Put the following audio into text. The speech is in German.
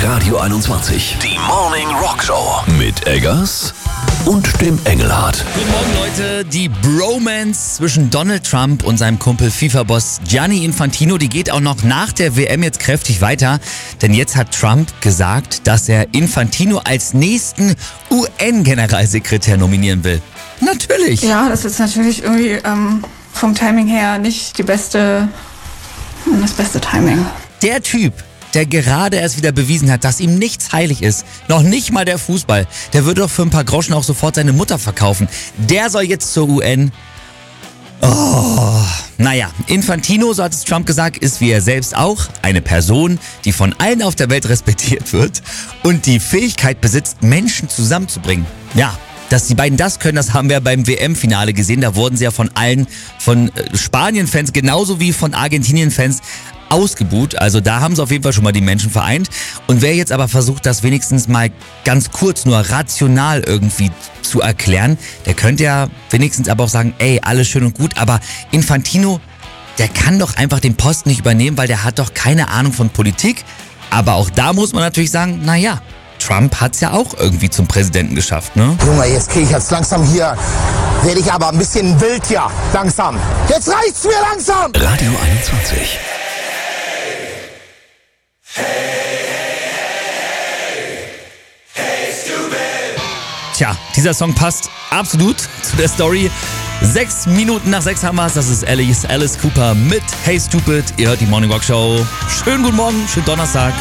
Radio 21. Die Morning Rock Show. Mit Eggers und dem Engelhardt. Guten Morgen, Leute. Die Bromance zwischen Donald Trump und seinem Kumpel FIFA-Boss Gianni Infantino, die geht auch noch nach der WM jetzt kräftig weiter. Denn jetzt hat Trump gesagt, dass er Infantino als nächsten UN-Generalsekretär nominieren will. Natürlich. Ja, das ist natürlich irgendwie vom Timing her nicht das beste Timing. Der Typ, der gerade erst wieder bewiesen hat, dass ihm nichts heilig ist, noch nicht mal der Fußball, der würde doch für ein paar Groschen auch sofort seine Mutter verkaufen. Der soll jetzt zur UN. Naja, Infantino, so hat es Trump gesagt, ist wie er selbst auch eine Person, die von allen auf der Welt respektiert wird und die Fähigkeit besitzt, Menschen zusammenzubringen. Ja, dass die beiden das können, das haben wir beim WM-Finale gesehen. Da wurden sie ja von allen, von Spanien-Fans genauso wie von Argentinien-Fans ausgebuht. Also da haben sie auf jeden Fall schon mal die Menschen vereint. Und wer jetzt aber versucht, das wenigstens mal ganz kurz nur rational irgendwie zu erklären, der könnte ja wenigstens aber auch sagen, ey, alles schön und gut, aber Infantino, der kann doch einfach den Posten nicht übernehmen, weil der hat doch keine Ahnung von Politik. Aber auch da muss man natürlich sagen, naja, Trump hat's ja auch irgendwie zum Präsidenten geschafft, ne? Junge, jetzt kriege ich jetzt langsam hier, werde ich aber ein bisschen wild hier, langsam. Jetzt reicht's mir langsam! Radio 21. Tja, dieser Song passt absolut zu der Story. 6 Minuten nach 6 haben wir's. Das ist Alice Cooper mit Hey Stupid. Ihr hört die Morning Rock Show. Schönen guten Morgen, schönen Donnerstag.